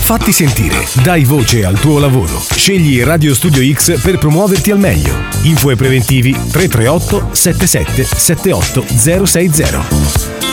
Fatti sentire, dai voce al tuo lavoro. Scegli Radio Studio X per promuoverti al meglio. Info e preventivi 338 77 78 060.